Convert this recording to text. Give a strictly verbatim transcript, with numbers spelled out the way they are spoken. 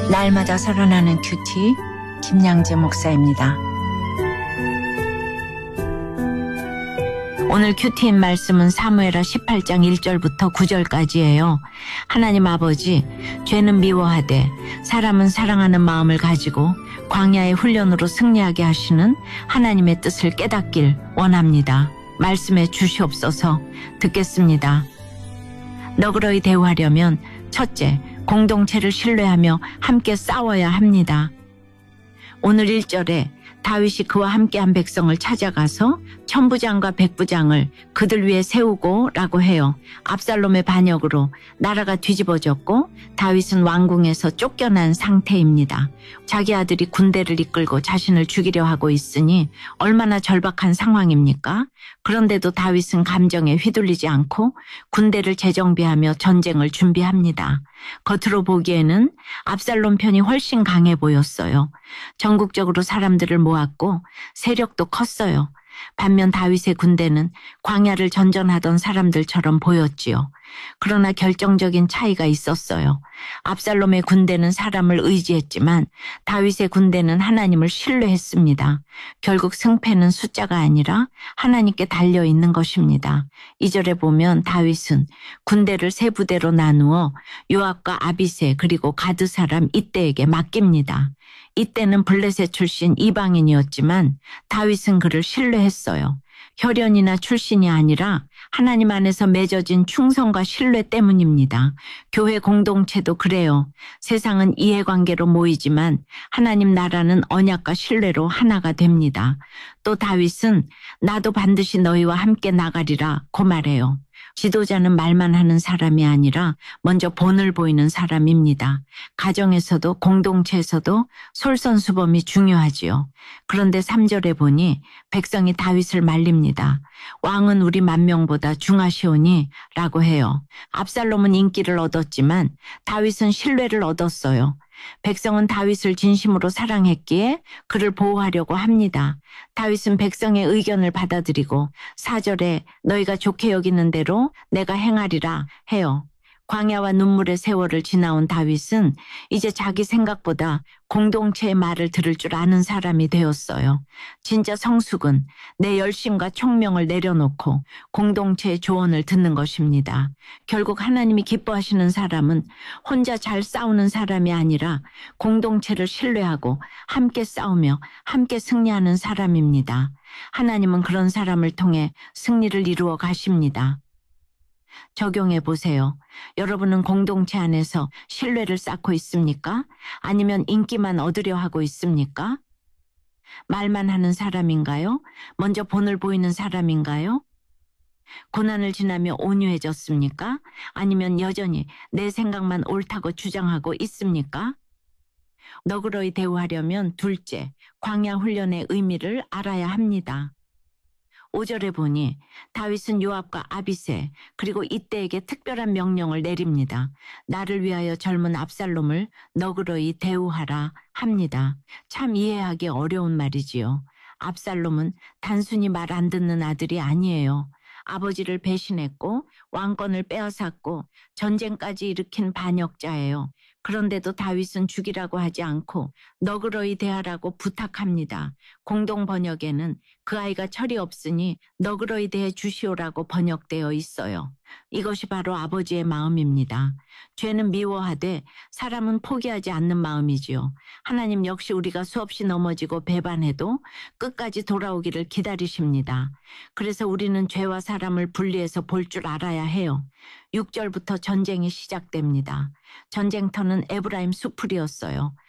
날마다 살아나는 큐티 김양재 목사입니다. 오늘 큐티인 말씀은 사무엘하 십팔 장 일 절부터 구 절까지예요. 하나님 아버지, 죄는 미워하되 사람은 사랑하는 마음을 가지고 광야의 훈련으로 승리하게 하시는 하나님의 뜻을 깨닫길 원합니다. 말씀해 주시옵소서. 듣겠습니다. 너그러이 대우하려면 첫째, 공동체를 신뢰하며 함께 싸워야 합니다. 오늘 일 절에 다윗이 그와 함께한 백성을 찾아가서 천부장과 백부장을 그들 위에 세우고 라고 해요. 압살롬의 반역으로 나라가 뒤집어졌고 다윗은 왕궁에서 쫓겨난 상태입니다. 자기 아들이 군대를 이끌고 자신을 죽이려 하고 있으니 얼마나 절박한 상황입니까? 그런데도 다윗은 감정에 휘둘리지 않고 군대를 재정비하며 전쟁을 준비합니다. 겉으로 보기에는 압살롬 편이 훨씬 강해 보였어요. 전국적으로 사람들을 모았고 세력도 컸어요. 반면 다윗의 군대는 광야를 전전하던 사람들처럼 보였지요. 그러나 결정적인 차이가 있었어요. 압살롬의 군대는 사람을 의지했지만 다윗의 군대는 하나님을 신뢰했습니다. 결국 승패는 숫자가 아니라 하나님께 달려있는 것입니다. 이 절에 보면 다윗은 군대를 세 부대로 나누어 요압과 아비새 그리고 가드 사람 이때에게 맡깁니다. 이때는 블레셋 출신 이방인이었지만 다윗은 그를 신뢰했어요. 혈연이나 출신이 아니라 하나님 안에서 맺어진 충성과 신뢰 때문입니다. 교회 공동체도 그래요. 세상은 이해관계로 모이지만 하나님 나라는 언약과 신뢰로 하나가 됩니다. 또 다윗은 나도 반드시 너희와 함께 나가리라 고 말해요. 지도자는 말만 하는 사람이 아니라 먼저 본을 보이는 사람입니다. 가정에서도 공동체에서도 솔선수범이 중요하지요. 그런데 삼 절에 보니 백성이 다윗을 말립니다. 왕은 우리 만명보다 중하시오니 라고 해요. 압살롬은 인기를 얻었지만 다윗은 신뢰를 얻었어요. 백성은 다윗을 진심으로 사랑했기에 그를 보호하려고 합니다. 다윗은 백성의 의견을 받아들이고 사 절에 너희가 좋게 여기는 대로 내가 행하리라 해요. 광야와 눈물의 세월을 지나온 다윗은 이제 자기 생각보다 공동체의 말을 들을 줄 아는 사람이 되었어요. 진짜 성숙은 내 열심과 총명을 내려놓고 공동체의 조언을 듣는 것입니다. 결국 하나님이 기뻐하시는 사람은 혼자 잘 싸우는 사람이 아니라 공동체를 신뢰하고 함께 싸우며 함께 승리하는 사람입니다. 하나님은 그런 사람을 통해 승리를 이루어 가십니다. 적용해 보세요. 여러분은 공동체 안에서 신뢰를 쌓고 있습니까? 아니면 인기만 얻으려 하고 있습니까? 말만 하는 사람인가요? 먼저 본을 보이는 사람인가요? 고난을 지나며 온유해졌습니까? 아니면 여전히 내 생각만 옳다고 주장하고 있습니까? 너그러이 대우하려면 둘째, 광야 훈련의 의미를 알아야 합니다. 오 절에 보니 다윗은 요압과 아비새 그리고 이때에게 특별한 명령을 내립니다. 나를 위하여 젊은 압살롬을 너그러이 대우하라 합니다. 참 이해하기 어려운 말이지요. 압살롬은 단순히 말 안 듣는 아들이 아니에요. 아버지를 배신했고 왕권을 빼앗았고 전쟁까지 일으킨 반역자예요. 그런데도 다윗은 죽이라고 하지 않고 너그러이 대하라고 부탁합니다. 공동 번역에는 그 아이가 철이 없으니 너그러이 대해 주시오라고 번역되어 있어요. 이것이 바로 아버지의 마음입니다. 죄는 미워하되 사람은 포기하지 않는 마음이지요. 하나님 역시 우리가 수없이 넘어지고 배반해도 끝까지 돌아오기를 기다리십니다. 그래서 우리는 죄와 사람을 분리해서 볼 줄 알아야 해요. 육 절부터 전쟁이 시작됩니다. 전쟁터는 에브라임 수풀이었어요.